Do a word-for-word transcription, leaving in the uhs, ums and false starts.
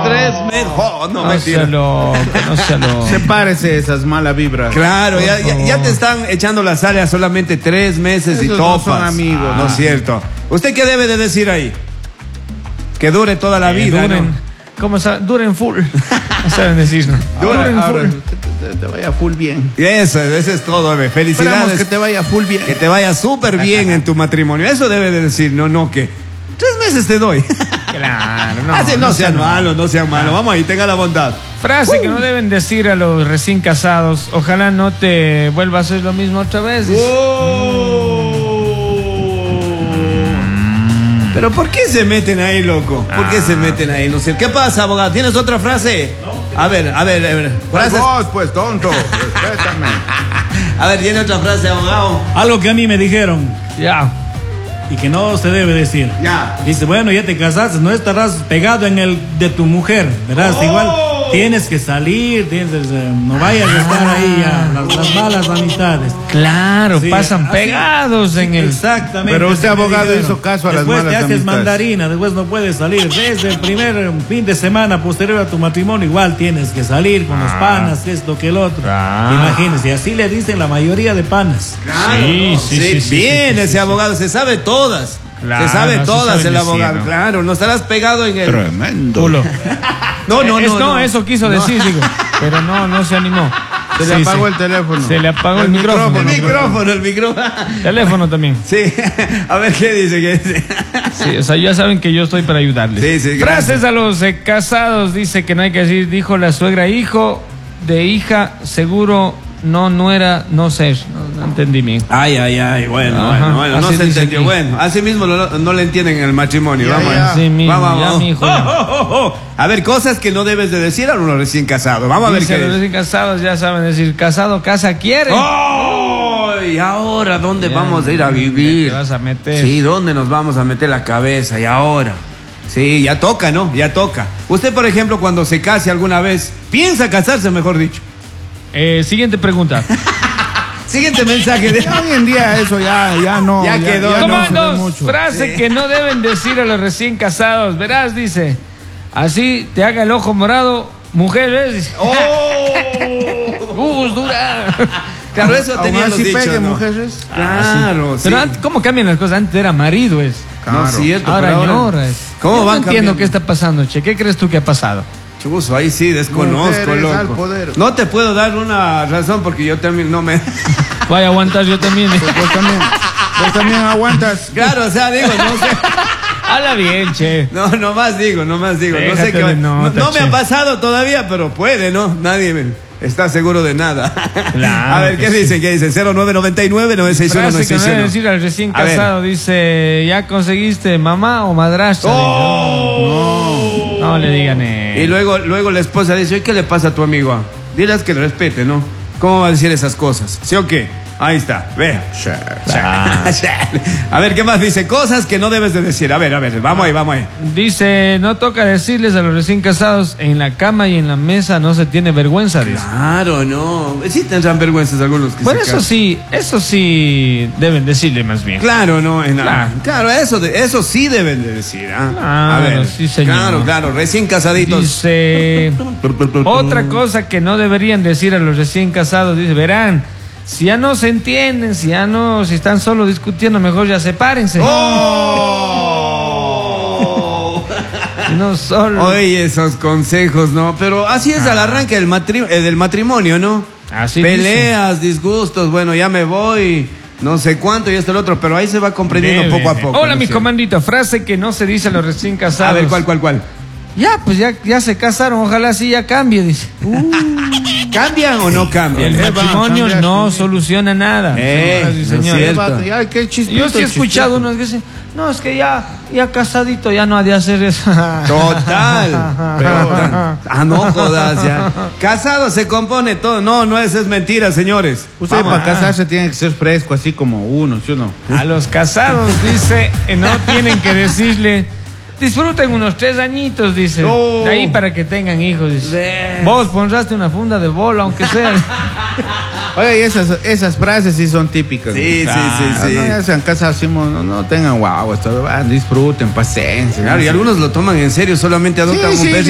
tres meses. Oh, no, No mentira. sea loco, no sea loco. Sepárese esas malas vibras. Claro, ya, ya, ya te están echando la sal a solamente tres meses y Esos topas. no son amigos. Ah, no es cierto. ¿Usted qué debe de decir ahí? Que dure toda la Eh, vida, duren, ¿no? ¿cómo saben? Duren full. No saben decir, ¿no? Ahora, Duren ahora, full. te, te- te vaya full bien. Y eso, eso es todo, bebé. Esperamos Felicidades. que te vaya full bien. Que te vaya súper bien en tu matrimonio. Eso debe de decir, no, no, que tres meses te doy. Claro, no. Así, no, no sean sean malos, no sean malos. Vamos ahí, tenga la bondad. Frase que no deben decir a los recién casados. Ojalá no te vuelva a hacer lo mismo otra vez. dice. Pero ¿por qué se meten ahí, loco? ¿Por qué se meten ahí? No sé. ¿Qué pasa, abogado? ¿Tienes otra frase? A ver, a ver, a ver. Pues Frases. vos, pues, tonto. Respétame. A ver, ¿tiene otra frase, abogado? Algo que a mí me dijeron Ya. y que no se debe decir. Ya. Dice, bueno, ya te casaste, no estarás pegado en el de tu mujer, ¿verdad? Oh. Igual tienes que salir, tienes, eh, no vayas a estar ahí a las, las malas amistades. Claro, Sí, pasan así- pegados en el. Exactamente. Pero usted, así me abogado, dijeron. hizo caso a las Después malas te haces amistades. mandarina, después no puedes salir. Desde el primer eh, fin de semana posterior a tu matrimonio, igual tienes que salir con los panas, esto que el otro. Ah. Imagínense, así le dicen la mayoría de panas. Claro, Sí, ¿no? sí, sí, sí, Bien, sí, sí, ese sí. abogado se sabe todas. Claro, se sabe no se todas sabe el decir, abogado. ¿no? Claro, no estarás pegado en el. Tremendo. Culo. No, no, Es- no, no. eso quiso decir, digo. Pero no, no se animó. Se le Sí, apagó sí. el teléfono. Se le apagó el, micrófono. El micrófono, el micrófono. Teléfono también. Sí, a ver qué dice, qué dice. Sí, o sea, ya saben que yo estoy para ayudarles. Sí, sí, gracias. Frases a los eh, casados, dice que no hay que decir, dijo la suegra, hijo de hija, seguro no nuera, no ser. No, no entendí bien. Ay, ay, ay, bueno, Ajá, bueno, bueno, no así se dice entendió. aquí. Bueno, así mismo lo- no le entienden en el matrimonio. Ya, Vamos, ya. Sí, mi, vamos, ya, vamos. mi hijo. Oh, ya. oh, oh, oh. A ver, cosas que no debes de decir a uno recién casado. Vamos a ver Dice, qué los dice. recién casados ya saben decir, casado, casa quiere. ¡Oh! ¿Y ahora dónde Ya, vamos a ir a ¿dónde vivir? te vas a meter? Sí, ¿dónde nos vamos a meter la cabeza? ¿Y ahora? Sí, ya toca, ¿no? Ya toca. Usted, por ejemplo, cuando se case alguna vez, piensa casarse, mejor dicho. Eh, siguiente pregunta. Siguiente mensaje de... Ya hoy en día eso ya, ya no. Ya quedó, no se ve Comandos, mucho. frase Sí. que no deben decir a los recién casados. Verás, dice, así te haga el ojo morado, mujer, ¿ves? ¡Oh! Gus, dura. Claro, eso Aún tenían los así dichos, pegue, ¿no? mujeres. Claro, sí. Pero antes, ¿cómo cambian las cosas? Antes era marido, es. No es cierto, Ahora pero ñora es. ¿Cómo Yo van no entiendo cambiando? qué está pasando, che. ¿Qué crees tú que ha pasado? Chuzo, ahí sí desconozco, Mujeres al loco. poder. No te puedo dar una razón porque yo también no me... Voy a aguantar yo también. Vos también, vos también aguantas. Claro, o sea, digo, no sé. Habla bien, che. No, no más digo, no más digo. No Déjate sé qué va- de no, nota, no me che. ha pasado todavía, pero puede, ¿no? Nadie me- está seguro de nada. Claro A ver, ¿qué que sí. dicen? ¿Qué dicen? cero nueve nueve nueve nueve seis uno nueve Frase que seis no debe uno. decir al recién A ver. casado, dice, ¿ya conseguiste mamá o madrastra? ¡Oh! No, no le digan eh. Y luego, luego la esposa dice, ¿qué le pasa a tu amigo? Diles que le respete, ¿no? ¿Cómo va a decir esas cosas? ¿Sí o qué? Ahí está, ve. Ah. A ver, ¿qué más dice? Cosas que no debes de decir. A ver, a ver, vamos ahí, vamos ahí. Dice, no toca decirles a los recién casados, en la cama y en la mesa no se tiene vergüenza, dice. Claro, no. Sí tendrán vergüenzas algunos que Bueno, se eso casan. sí, eso sí deben decirle más bien. Claro, no, en la- Claro. claro, eso, de- eso sí deben de decir. ¿ah? Claro, a ver, sí, señor. claro, claro, recién casaditos. Dice, otra cosa que no deberían decir a los recién casados, dice, verán, si ya no se entienden, si ya no, si están solo discutiendo, mejor ya sepárense. ¡Oh! Si no solo. Oye, esos consejos, ¿no? Pero así es al arranque del, matri- eh, del matrimonio, ¿no? Así Peleas, disgustos, bueno, ya me voy, no sé cuánto y esto y lo otro, pero ahí se va comprendiendo Debe, poco a debe. poco. Hola, ¿no mi es cierto? comandito, frase que no se dice a los recién casados. A ver, ¿cuál, cuál, cuál? Ya, pues ya, ya se casaron, ojalá sí ya cambie, dice. ¿Cambian o no cambian? El Eh, va a matrimonio cambiar, no sí. soluciona nada. Eh, señoras y no es señores. cierto. Ay, qué chispito, Yo sí he escuchado chispito. unos que dicen, no, es que ya, ya casadito ya no ha de hacer eso. Total. Pero, ah, no jodas ya. Casado se compone todo. No, no es, es mentira, señores. Usted Vamos. para casarse tiene que ser fresco, así como uno, ¿sí o no? A los casados, dice, eh, no tienen que decirle, disfruten unos tres añitos, dice. No. De ahí para que tengan hijos, dice. Ves. Vos pondrás una funda de bola, aunque sea. Oye, y esas, esas frases sí son típicas. Sí, ¿no? sí, sí, Ah, sí. No, ya sean casados, sí, no, no tengan guau, esto, ah, disfruten, pasen. Claro, y algunos lo toman en serio, solamente adoptan Sí, un sí, perro.